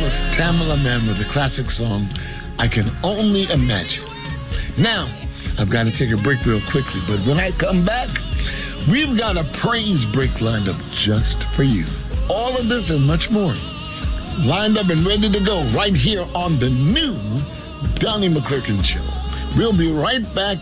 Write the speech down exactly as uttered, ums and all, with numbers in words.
was Tamala Mann with the classic song, I Can Only Imagine. Now, I've got to take a break real quickly, but when I come back, we've got a praise break lined up just for you. All of this and much more lined up and ready to go right here on the new Donnie McClurkin Show. We'll be right back